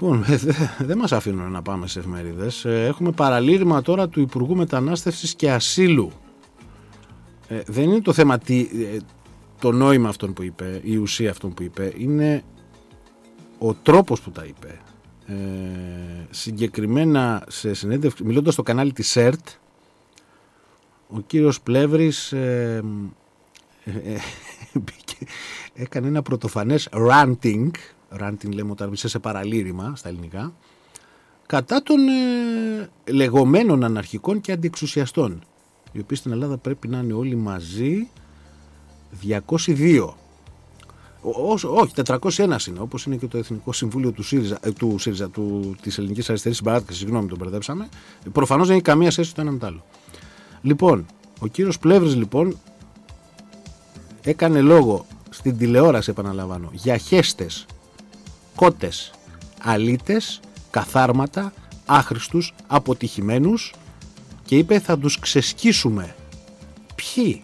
Λοιπόν, δεν μας αφήνουν να πάμε σε εφημερίδες. Έχουμε παραλήρημα τώρα του Υπουργού Μετανάστευσης και Ασύλου. Δεν είναι το θέμα το νόημα αυτόν που είπε, η ουσία αυτόν που είπε, είναι ο τρόπος που τα είπε. Συγκεκριμένα σε συνέντευξη, μιλώντας στο κανάλι της ΣΕΡΤ, ο κύριος Πλεύρης έκανε ένα πρωτοφανές ranting λέμε όταν είσαι σε παραλήρημα στα ελληνικά, κατά των λεγόμενων αναρχικών και αντιεξουσιαστών, οι οποίοι στην Ελλάδα πρέπει να είναι όλοι μαζί 202. Όχι, 401 είναι, όπως είναι και το Εθνικό Συμβούλιο της Ελληνικής Αριστερής Συμπαράταξης, συγγνώμη, τον μπερδέψαμε. Προφανώς δεν έχει καμία σχέση το ένα με το άλλο. Λοιπόν, ο κύριος Πλεύρης λοιπόν έκανε λόγο στην τηλεόραση, επαναλαμβάνω, για χέστες, κότες, αλήτες, καθάρματα, άχρηστους, αποτυχημένους και είπε θα τους ξεσκίσουμε. Ποιοι?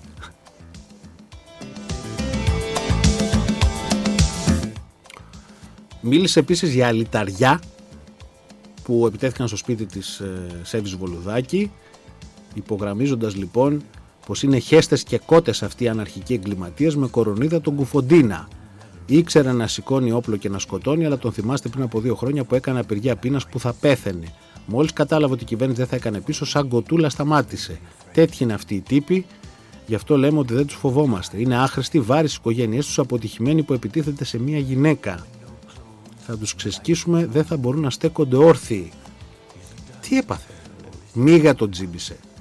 Μίλησε επίσης για αλυταριά που επιτέθηκαν στο σπίτι της Σέβης Βολουδάκη, υπογραμμίζοντας λοιπόν πως είναι χέστες και κότες αυτοί οι αναρχικοί εγκληματίες με κορονίδα τον Κουφοντίνα. Ήξερε να σηκώνει όπλο και να σκοτώνει, αλλά τον θυμάστε πριν από 2 χρόνια που έκανε απεργία πείνας που θα πέθαινε. Μόλις κατάλαβε ότι η κυβέρνηση δεν θα έκανε πίσω, σαν κοτούλα σταμάτησε. Τέτοιοι είναι αυτοί οι τύποι, γι' αυτό λέμε ότι δεν τους φοβόμαστε. Είναι άχρηστοι, βάρη στις οικογένειές τους, αποτυχημένοι που επιτίθεται σε μια γυναίκα. Θα τους ξεσκίσουμε, δεν θα μπορούν να στέκονται όρθιοι. Τι έπαθε? Μίγα τον τζίμπησε.